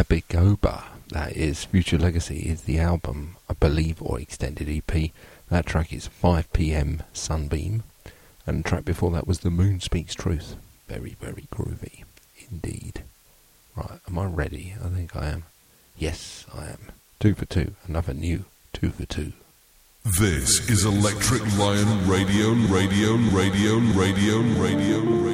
Abigoba. That is Future Legacy is the album, I believe, or extended EP. That track is 5 PM Sunbeam. And the track before that was The Moon Speaks Truth. Very, very groovy indeed. Right, am I ready? I think I am. Yes, I am. 2 for 2. Another new 2 for 2. This is Electric Lion Radio.